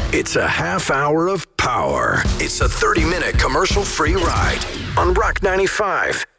It's a half hour of power. It's a 30-minute commercial-free ride on Rock 95.